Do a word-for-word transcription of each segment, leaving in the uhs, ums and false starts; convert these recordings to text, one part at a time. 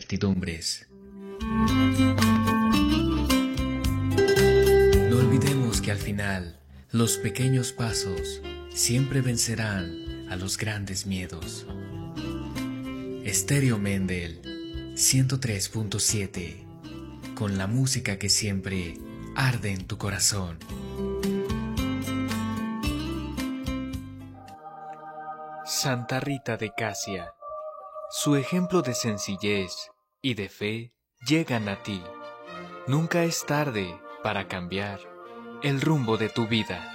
incertidumbres. No olvidemos que al final, los pequeños pasos siempre vencerán a los grandes miedos. Estéreo Mendel ciento tres punto siete, con la música que siempre arde en tu corazón. Santa Rita de Casia. Su ejemplo de sencillez y de fe llegan a ti. Nunca es tarde para cambiar el rumbo de tu vida.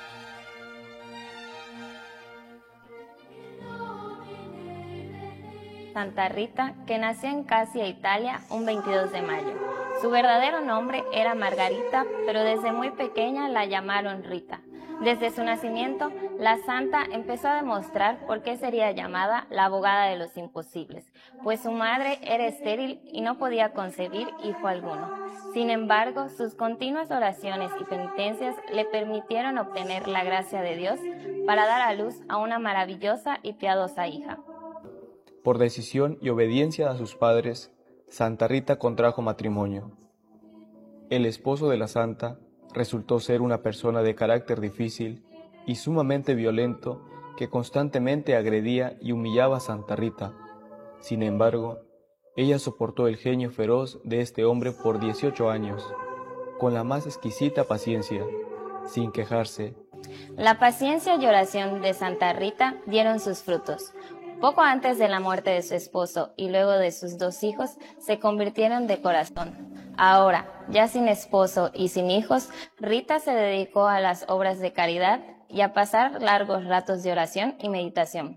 Santa Rita, que nació en Casia, Italia, un veintidós de mayo. Su verdadero nombre era Margarita, pero desde muy pequeña la llamaron Rita. Desde su nacimiento, la santa empezó a demostrar por qué sería llamada la abogada de los imposibles, pues su madre era estéril y no podía concebir hijo alguno. Sin embargo, sus continuas oraciones y penitencias le permitieron obtener la gracia de Dios para dar a luz a una maravillosa y piadosa hija. Por decisión y obediencia a sus padres, Santa Rita contrajo matrimonio. El esposo de la santa resultó ser una persona de carácter difícil y sumamente violento que constantemente agredía y humillaba a Santa Rita. Sin embargo, ella soportó el genio feroz de este hombre por dieciocho años, con la más exquisita paciencia, sin quejarse. La paciencia y oración de Santa Rita dieron sus frutos. Poco antes de la muerte de su esposo y luego de sus dos hijos, se convirtieron de corazón. Ahora, ya sin esposo y sin hijos, Rita se dedicó a las obras de caridad y a pasar largos ratos de oración y meditación.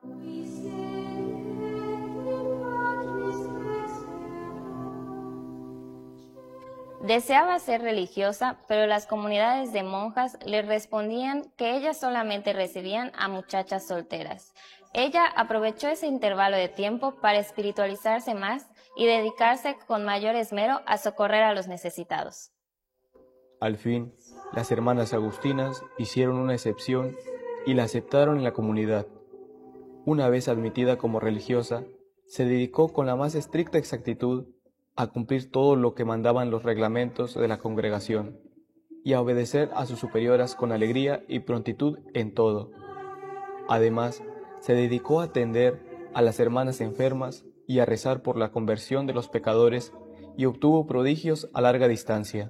Deseaba ser religiosa, pero las comunidades de monjas le respondían que ellas solamente recibían a muchachas solteras. Ella aprovechó ese intervalo de tiempo para espiritualizarse más y dedicarse con mayor esmero a socorrer a los necesitados. Al fin, las hermanas agustinas hicieron una excepción y la aceptaron en la comunidad. Una vez admitida como religiosa, se dedicó con la más estricta exactitud a cumplir todo lo que mandaban los reglamentos de la congregación y a obedecer a sus superioras con alegría y prontitud en todo. Además, se dedicó a atender a las hermanas enfermas y a rezar por la conversión de los pecadores y obtuvo prodigios a larga distancia.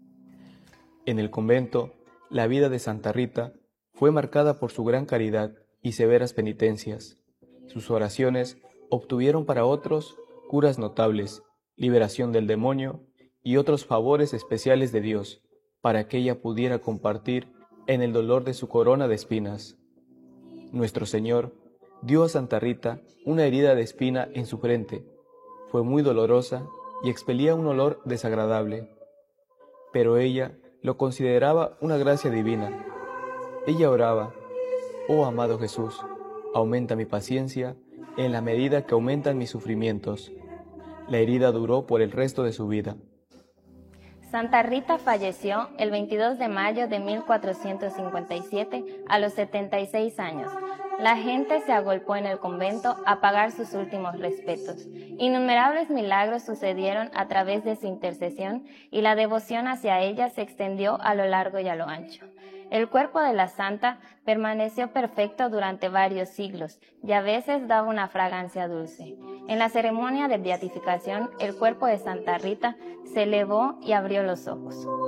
En el convento, la vida de Santa Rita fue marcada por su gran caridad y severas penitencias. Sus oraciones obtuvieron para otros curas notables, liberación del demonio y otros favores especiales de Dios, para que ella pudiera compartir en el dolor de su corona de espinas. Nuestro Señor dio a Santa Rita una herida de espina en su frente. Fue muy dolorosa y expelía un olor desagradable, pero ella lo consideraba una gracia divina. Ella oraba: «Oh amado Jesús, aumenta mi paciencia en la medida que aumentan mis sufrimientos». La herida duró por el resto de su vida. Santa Rita falleció el veintidós de mayo de mil cuatrocientos cincuenta y siete a los setenta y seis años. La gente se agolpó en el convento a pagar sus últimos respetos. Innumerables milagros sucedieron a través de su intercesión y la devoción hacia ella se extendió a lo largo y a lo ancho. El cuerpo de la santa permaneció perfecto durante varios siglos y a veces daba una fragancia dulce. En la ceremonia de beatificación, el cuerpo de Santa Rita se elevó y abrió los ojos.